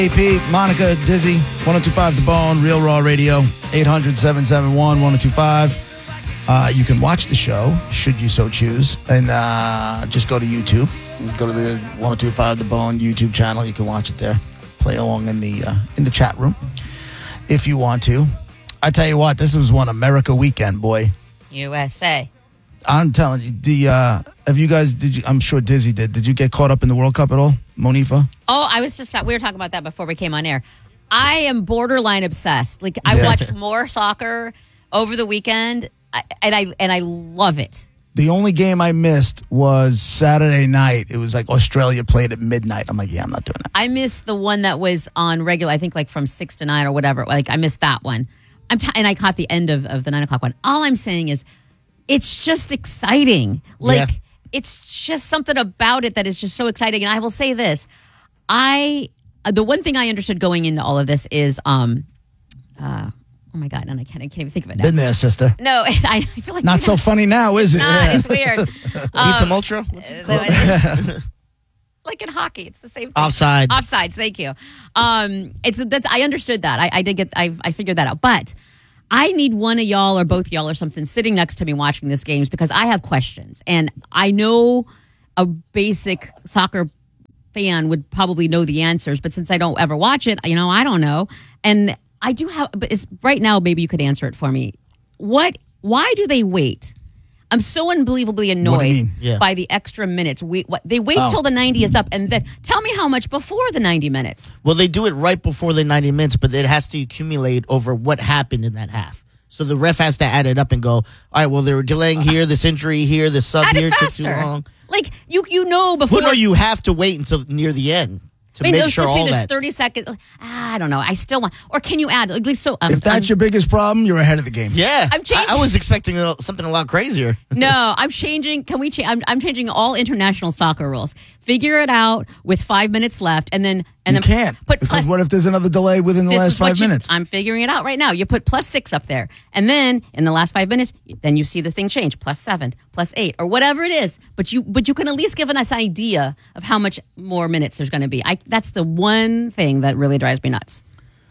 AP, Monica, Dizzy, 102.5 The Bone, Real Raw Radio, 800-771-1025. You can watch the show, should you so choose, and just go to YouTube. Go to the 102.5 The Bone YouTube channel. You can watch it there. Play along in the chat room if you want to. I tell you what, this was one America weekend, boy. USA. I'm telling you, have you guys, I'm sure Dizzy did. Did you get caught up in the World Cup at all, Monifa? Oh, we were talking about that before we came on air. I am borderline obsessed. Like, I watched more soccer over the weekend, and I love it. The only game I missed was Saturday night. It was like Australia played at midnight. I'm like, yeah, I'm not doing that. I missed the one that was on regular, I think like from 6 to 9 or whatever. Like, I missed that one. And I caught the end of the 9 o'clock one. All I'm saying is, it's just exciting. Like, it's just something about it that is just so exciting. And I will say this. The one thing I understood going into all of this is, oh my God, and I can't even think of it now. Been there, sister. No, I feel like... Not so funny now, is it? It's weird. Need some Ultra? What's it called? Like in hockey, it's the same thing. Offsides, thank you. I understood that. I figured that out. But I need one of y'all or both y'all or something sitting next to me watching this games because I have questions. And I know a basic soccer fan would probably know the answers, but since I don't ever watch it, I don't know. And I do have, but right now, maybe you could answer it for me. Why do they wait? I'm so unbelievably annoyed by the extra minutes. They wait till the 90 is up, and then tell me how much before the 90 minutes. Well, they do it right before the 90 minutes, but it has to accumulate over what happened in that half. So the ref has to add it up and go, all right, well, they were delaying here, this injury here, this sub here took too long. Like, you know before. Well, no, you have to wait until near the end. To make sure all there's that. 30 seconds. I don't know. I still want, or can you add at least so? If that's your biggest problem, you're ahead of the game. Yeah, I'm changing. I was expecting something a lot crazier. No, I'm changing. Can we change? I'm changing all international soccer rules. Figure it out with 5 minutes left, and then you can't. Because what if there's another delay within the last 5 minutes? I'm figuring it out right now. You put +6 up there, and then in the last 5 minutes, then you see the thing change +7, +8, or whatever it is. But you can at least give us an idea of how much more minutes there's going to be. That's the one thing that really drives me nuts.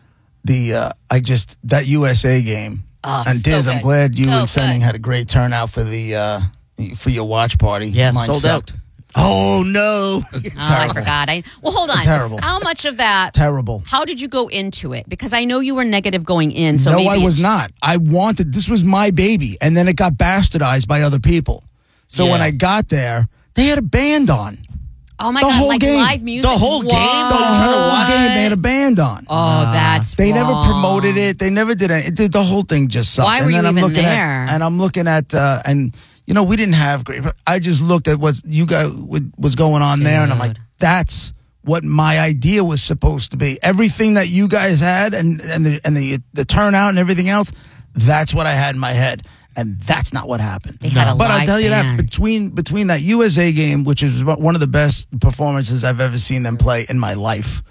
That USA game. And Diz, I'm glad you and Senning had a great turnout for for your watch party. Yeah, Mine sold sucked. out. Oh no! I forgot. Well, hold on. Terrible. How much of that? Terrible. How did you go into it? Because I know you were negative going in. So no, I was not. This was my baby, and then it got bastardized by other people. So when I got there, they had a band on. Oh my God! Like game. Live music. The whole game. The whole game. They had a band on. Oh, that's They never wrong. promoted it. They never did anything. The whole thing just sucked. Why were you even there? I'm looking at we didn't have great. I just looked at what you guys was going on there, and I'm like, that's what my idea was supposed to be. Everything that you guys had, and the turnout and everything else, that's what I had in my head. And that's not what happened. But I'll tell you band. that between that USA game, which is one of the best performances I've ever seen them play in my life,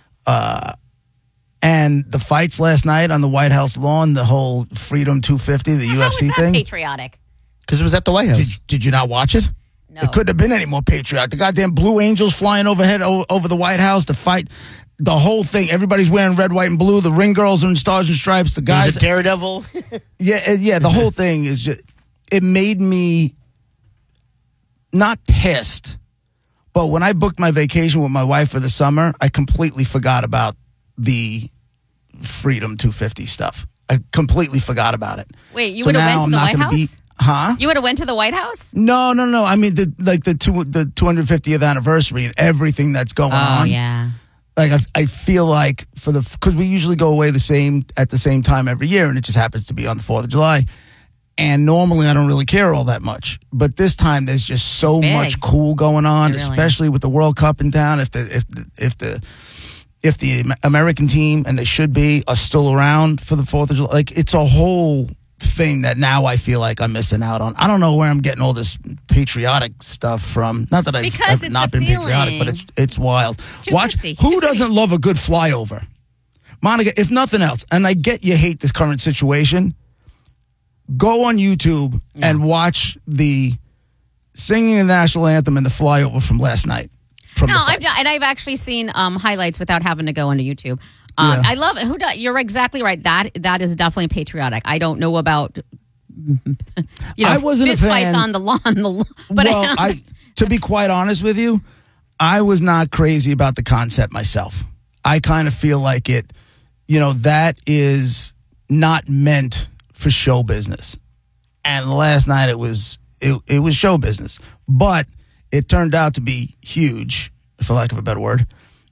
and the fights last night on the White House lawn, the whole Freedom 250, the UFC How was that thing. patriotic? Because it was at the White House. Did you not watch it? No. It couldn't have been any more patriotic. The goddamn Blue Angels flying overhead over the White House to fight. The whole thing, everybody's wearing red, white, and blue. The ring girls are in stars and stripes. The guys, There's a Daredevil. yeah. The whole thing is just. It made me not pissed, but when I booked my vacation with my wife for the summer, I completely forgot about the Freedom 250 stuff. I completely forgot about it. Wait, you would have went to the White House? Huh? You would have went to the White House? No. I mean, the 250th anniversary and everything that's going on. Oh, yeah. Like I feel like because we usually go away at the same time every year, and it just happens to be on the 4th of July. And normally I don't really care all that much, but this time there's just so much cool going on, especially with the World Cup in town. If the American team, and they should be, are still around for the 4th of July, like it's a whole thing that now I feel like I'm missing out on. I don't know where I'm getting all this patriotic stuff from. Not that I've not been patriotic, but it's wild. Watch, who doesn't love a good flyover? Monica, if nothing else, and I get you hate this current situation, go on YouTube and watch the singing the national anthem and the flyover from last night. from No, the I've fights. and I've actually seen highlights without having to go onto YouTube. Yeah. I love it. You're exactly right. That is definitely patriotic. I don't know about I wasn't a fist fights fan. on the lawn, but Well, to be quite honest with you, I was not crazy about the concept myself. I kind of feel like it, that is not meant for show business. And last night it was show business, but it turned out to be huge, for lack of a better word.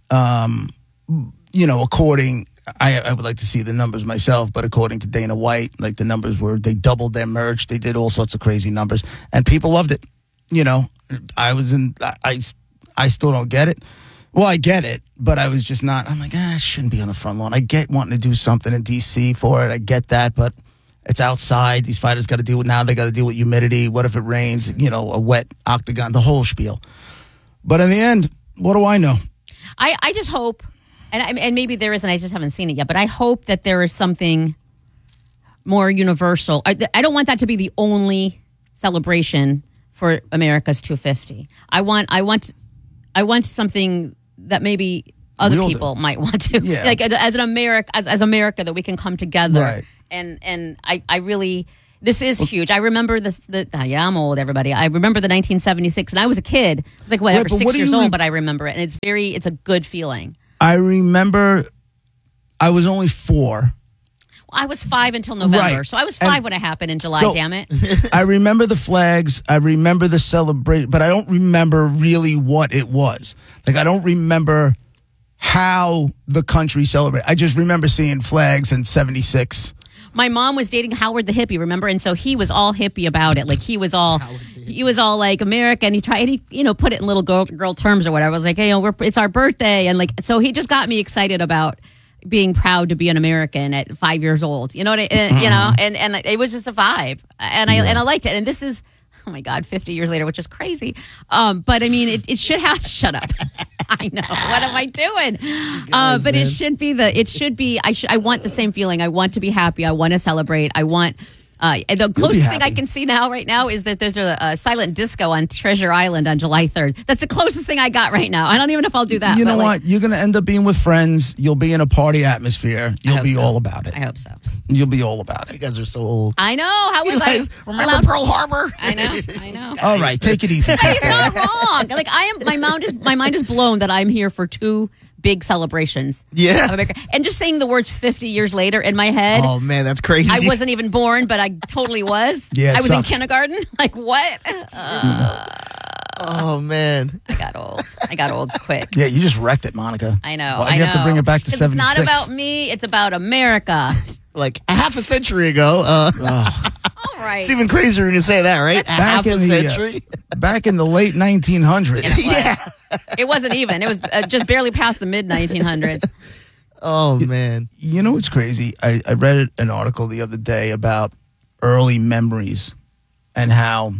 According, I would like to see the numbers myself, but according to Dana White, like the numbers were, they doubled their merch. They did all sorts of crazy numbers and people loved it. I still don't get it. Well, I get it, but I was just not, I'm like, I shouldn't be on the front lawn. I get wanting to do something in DC for it. I get that, but it's outside. These fighters got to deal with, now they got to deal with humidity. What if it rains, a wet octagon, the whole spiel. But in the end, what do I know? I just hope, and maybe there isn't, I just haven't seen it yet, but I hope that there is something more universal. I don't want that to be the only celebration for America's 250. I want something that maybe other people might want to, like as America, that we can come together. Right. And I really, this is huge. I remember I'm old, everybody. I remember the 1976, and I was a kid. I was like, whatever, 6 years old, but I remember it, and it's a good feeling. I remember I was only 4. Well, I was 5 until November, Right. so I was 5 when it happened in July, damn it. I remember the flags. I remember the celebration, but I don't remember really what it was. Like, I don't remember how the country celebrated. I just remember seeing flags in 76. My mom was dating Howard the hippie, remember? And so he was all hippie about it. Like he was all like America, and he tried, put it in little girl terms or whatever. I was like, hey, it's our birthday, and like, so he just got me excited about being proud to be an American at 5 years old. You know what and it was just a vibe, and I liked it. And this is, oh my God, 50 years later, which is crazy. But I mean, it should have. Shut up. I know. What am I doing? But man. It should be. I want the same feeling. I want to be happy. I want to celebrate. I want. The closest thing I can see right now is that there's a silent disco on Treasure Island on July 3rd. That's the closest thing I got right now. I don't even know if I'll do that. You know what? You're going to end up being with friends. You'll be in a party atmosphere. You'll be all about it. I hope so. You'll be all about it. You guys are so old. I know. How was I? Remember Pearl Harbor? I know. All right, take it easy. He's not wrong. Like my mind is blown that I'm here for 2 big celebrations. Yeah. Of America. And just saying the words 50 years later in my head. Oh man, that's crazy. I wasn't even born, but I totally was. Yeah, I was in kindergarten. Like what? Oh man. I got old quick. Yeah, you just wrecked it, Monica. I know. Why'd you have to bring it back to 76? It's not about me, it's about America. Like a half a century ago. All right. It's even crazier when you say that, right? Half a century. Back in the late 1900s. Yeah. It wasn't even. It was just barely past the mid 1900s. Oh man. You know what's crazy? I read an article the other day about early memories and how,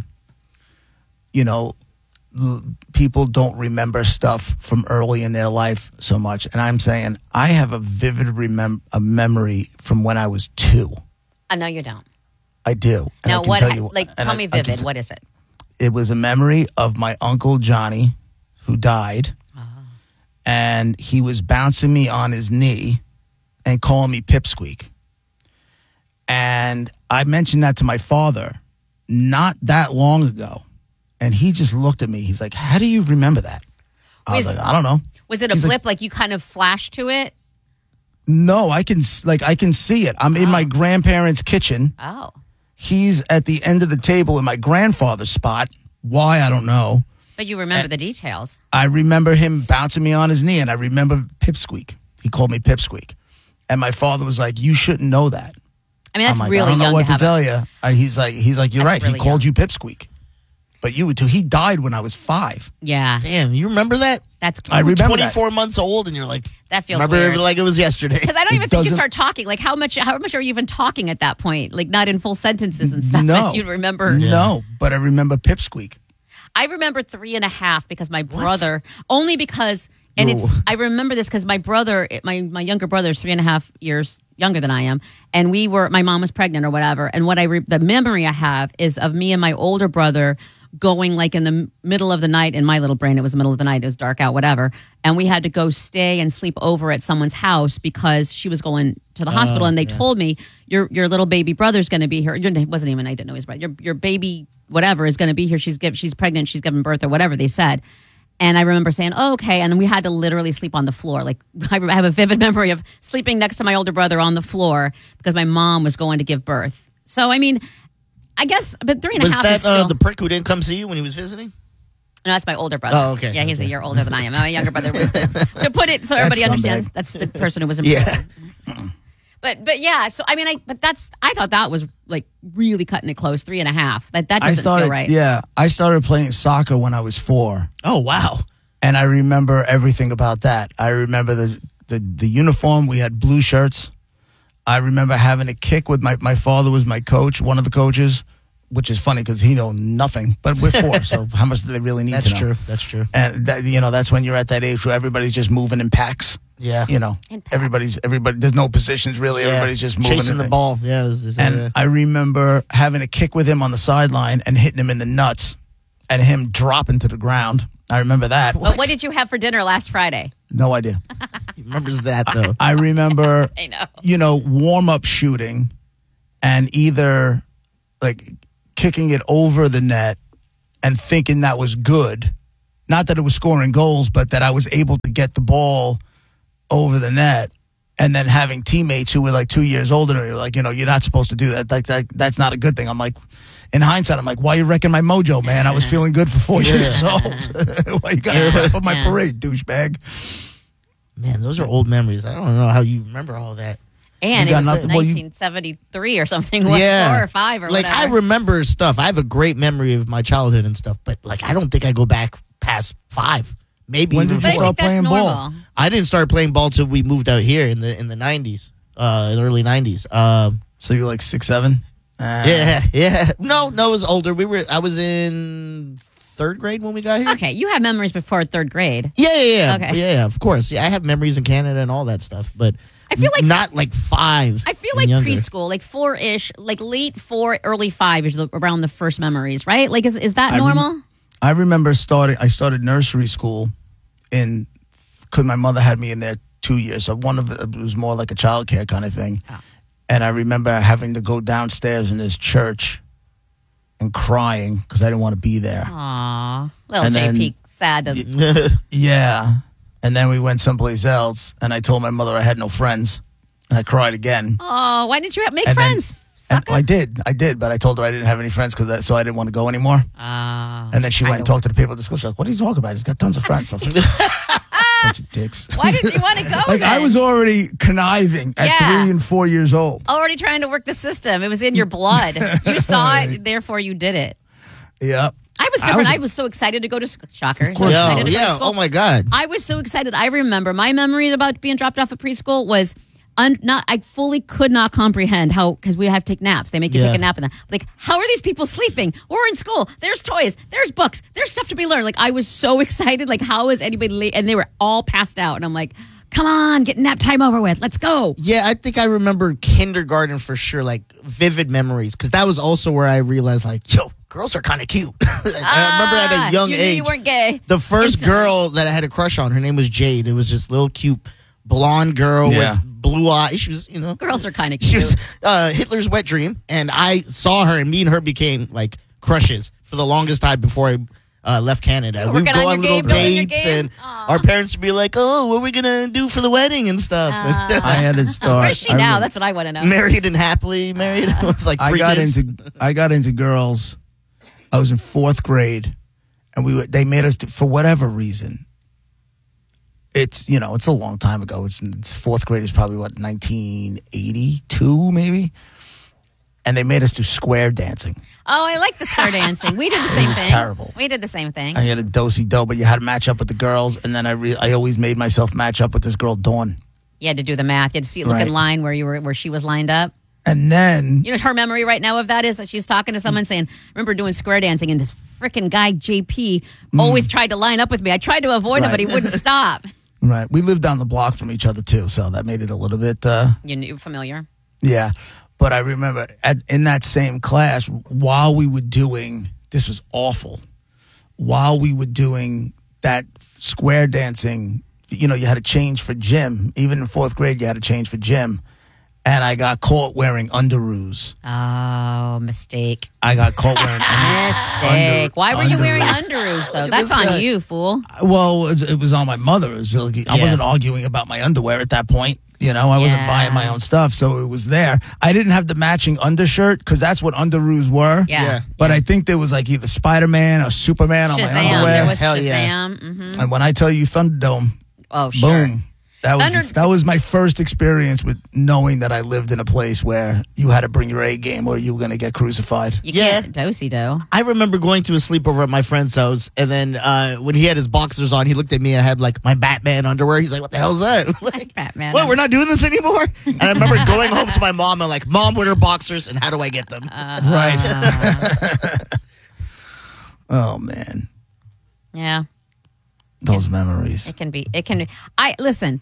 people don't remember stuff from early in their life so much. And I'm saying I have a vivid memory from when I was 2. No, you don't. I do. And now, I can what? Tell you, tell me vivid. What is it? It was a memory of my Uncle Johnny, who died, and he was bouncing me on his knee and calling me Pipsqueak. And I mentioned that to my father not that long ago, and he just looked at me. He's like, "How do you remember that?" I was like, "I don't know." Was it a blip? Like you kind of flashed to it? No, I can see it. I'm in my grandparents' kitchen. Oh. He's at the end of the table in my grandfather's spot. Why, I don't know. But you remember the details. I remember him bouncing me on his knee, and I remember Pipsqueak. He called me Pipsqueak. And my father was like, "You shouldn't know that." I mean, that's I'm like, really young. I don't know what to have tell you. He's like, "You're right. Really he called you Pipsqueak." But you would too. He died when I was 5. Yeah. Damn, you remember that? That's I remember 24 months old, and you're like, that feels remember weird. it like it was yesterday. Because I don't even think you start talking. Like how much are you even talking at that point? Like not in full sentences and stuff. No, you remember? No, but I remember Pipsqueak. I remember 3.5 because my brother only because I remember this because my brother, my younger brother is 3.5 years younger than I am, and my mom was pregnant or whatever, and the memory I have is of me and my older brother going like in the middle of the night. In my little brain, it was the middle of the night. It was dark out, whatever. And we had to go stay and sleep over at someone's house because she was going to the hospital. And they told me, your little baby brother's going to be here. It wasn't even, I didn't know his brother. Your baby, whatever, is going to be here. She's pregnant. She's giving birth or whatever they said. And I remember saying, oh, okay. And then we had to literally sleep on the floor. Like, I have a vivid memory of sleeping next to my older brother on the floor because my mom was going to give birth. So, I mean, I guess, but 3.5 was that is still... the prick who didn't come see you when he was visiting? No, that's my older brother. Oh, okay. Yeah, he's a year older than I am. My younger brother was to put it so everybody understands, that's the person who was in prison. But yeah, so I mean, I thought that was like really cutting it close, 3.5. That doesn't feel right. Yeah, I started playing soccer when I was 4. Oh, wow. And I remember everything about that. I remember the uniform. We had blue shirts. I remember having a kick with my father was my coach, one of the coaches, which is funny because he know nothing. But we're 4, so how much do they really need to know? That's true. And that's when you're at that age where everybody's just moving in packs. Yeah. Everybody. There's no positions really. Yeah. Everybody's just moving. Chasing the ball. Yeah. And I remember having a kick with him on the sideline and hitting him in the nuts and him dropping to the ground. I remember that. But what did you have for dinner last Friday? No idea. He remembers that, though. I remember, I know. Warm-up shooting and either, like, kicking it over the net and thinking that was good. Not that it was scoring goals, but that I was able to get the ball over the net. And then having teammates who were, like, 2 years older than me, like, you're not supposed to do that. That's not a good thing. I'm like... In hindsight, I'm like, why are you wrecking my mojo, man? I was feeling good for 4 years old. Why you got to wrap up my parade, douchebag? Man, those are old memories. I don't know how you remember all that. And it was 1973 or something, 4 or 5 or like, whatever. I remember stuff. I have a great memory of my childhood and stuff, but like, I don't think I go back past 5. Maybe when did you start playing ball? I didn't start playing ball till we moved out here in the 90s, in the early 90s. So you were like 6, 7? Yeah. No, it was older. I was in 3rd grade when we got here. Okay, you have memories before 3rd grade. Yeah. Okay. Yeah, of course. Yeah, I have memories in Canada and all that stuff, but I feel like not like 5. I feel like younger. Preschool, like 4-ish, like late 4, early 5 is around the first memories, right? Like, is that normal? I remember I started nursery school because my mother had me in there 2 years. So one of it was more like a child care kind of thing. Oh. And I remember having to go downstairs in this church and crying because I didn't want to be there. Aww. Little JP sad. Yeah. And then we went someplace else, and I told my mother I had no friends, and I cried again. Oh, why didn't you make friends? I did, but I told her I didn't have any friends so I didn't want to go anymore. And then she went and talked to the people at the school. She's like, what are you talking about? He's got tons of friends. I was like, bunch of dicks. Why didn't you want to go Like, then? I was already conniving at 3 and 4 years old. Already trying to work the system. It was in your blood. You saw it, therefore you did it. Yeah. I was different. I was so excited to go to school. Shocker. Of course. Yeah. Oh, my God. I was so excited. I remember my memory about being dropped off at preschool was... I fully could not comprehend how, because we have to take naps. They make you take a nap in that. Like, how are these people sleeping? We're in school. There's toys. There's books. There's stuff to be learned. Like, I was so excited. Like, how is anybody late? And they were all passed out. And I'm like, come on, get nap time over with. Let's go. Yeah, I think I remember kindergarten for sure, like vivid memories. Because that was also where I realized, like, yo, girls are kind of cute. I remember at a young age. You weren't gay. The first girl that I had a crush on, her name was Jade. It was this little cute blonde girl with blue eyes. She was, girls are kind of cute. She was Hitler's wet dream, and I saw her, and me and her became like crushes for the longest time before I left Canada. We'd go on little dates, and our parents would be like, "Oh, what are we gonna do for the wedding and stuff?" I had to start. Where's she now? That's what I want to know. Married and happily married with like 3 kids. I got into girls. I was in 4th grade, and they made us for whatever reason. It's it's a long time ago. It's 4th grade is probably 1982 maybe, and they made us do square dancing. Oh, I like the square dancing. We did the same thing. Terrible. We did the same thing. I had a do-si-do, but you had to match up with the girls, and then I always made myself match up with this girl Dawn. You had to do the math. You had to see look in line where she was lined up. And then her memory right now of that is that she's talking to someone saying, "I remember doing square dancing, and this freaking guy JP always tried to line up with me. I tried to avoid him, but he wouldn't stop." Right. We lived down the block from each other, too, so that made it a little bit... You knew familiar? Yeah. But I remember in that same class, while we were doing this was awful. While we were doing that square dancing, you know, you had to change for gym. Even in 4th grade, you had to change for gym. And I got caught wearing underoos. Oh, mistake. I got caught wearing Mistake. Why were you wearing underoos, though? That's on you, fool. Well, it was on my mother. I wasn't arguing about my underwear at that point. You know, I wasn't buying my own stuff, so it was there. I didn't have the matching undershirt because that's what underoos were. Yeah. But I think there was like either Spider-Man or Superman on my underwear. There was Hell Shazam. yeah. Mm-hmm. And when I tell you Thunderdome, oh, sure. boom. That was my first experience with knowing that I lived in a place where you had to bring your A game or you were going to get crucified. You can't do-si-do. I remember going to a sleepover at my friend's house, and then when he had his boxers on, he looked at me and I had like my Batman underwear. He's like, "What the hell is that?" Like, Batman. What? We're not doing this anymore. And I remember going home to my mom and like, "Mom, what are boxers and how do I get them?" Right. Oh man. Yeah. Those memories. It can be. Listen.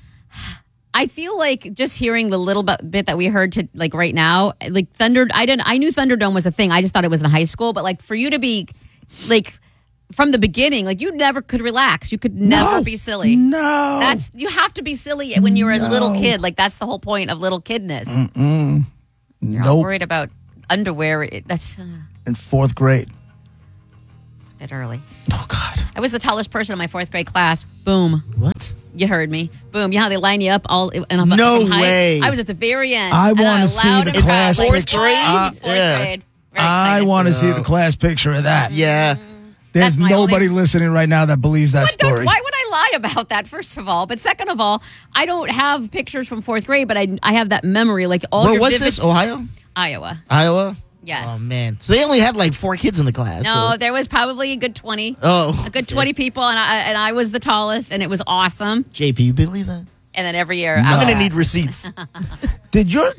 I feel like just hearing the little bit that we heard to like right now, like I knew Thunderdome was a thing. I just thought it was in high school. But like for you to be like from the beginning, like you never could relax. You could never be silly. No. You have to be silly when you're a little kid. Like that's the whole point of little kidness. You're all worried about underwear. That's in 4th grade. It's a bit early. Oh God. I was the tallest person in my 4th grade class. Boom. What? You heard me. Boom. You know how they line you up all in a No height? way. I was at the very end. I want to see the class fourth picture. grade? Fourth grade. Very I excited. want to see the class picture of that. Yeah. There's That's my nobody only- listening right now that believes that story. Why would I lie about that, first of all? But second of all, I don't have pictures from 4th grade, but I have that memory. Like all Where your was vivid- this? Ohio? Iowa. Iowa? Yes. Oh man. So they only had like 4 kids in the class. No, so. there was probably a good 20. Oh. A good 20 people, and I was the tallest, and it was awesome. JP, you believe that? And then every year, I'm I gonna need receipts. Did your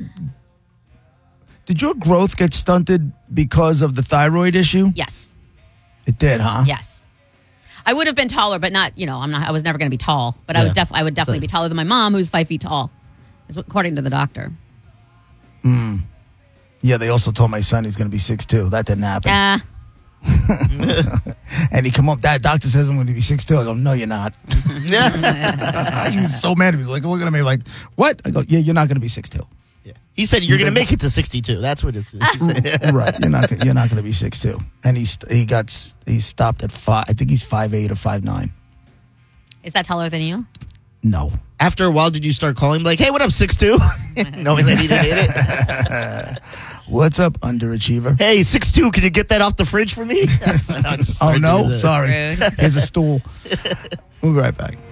growth get stunted because of the thyroid issue? yes. It did, huh? Yes. I would have been taller, but not, I was never going to be tall, but I would definitely be taller than my mom, who's 5 feet tall, according to the doctor. Yeah, they also told my son he's going to be 6'2". That didn't happen. And he come up, that doctor says I'm going to be 6'2". I go, no, you're not. He was so mad. He was like looking at me like, what? I go, yeah, you're not going to be 6'2". Yeah. He said you're going to make it to 62. That's what it's. Right. You're not going to be 6'2". And he stopped at 5. I think he's 5'8" or 5'9". Is that taller than you? No. After a while, did you start calling him like, "Hey, what up, 6'2"? Knowing that he didn't hit it. What's up, underachiever? Hey, 6'2", can you get that off the fridge for me? Oh, no? Sorry. Rude. Here's a stool. We'll be right back.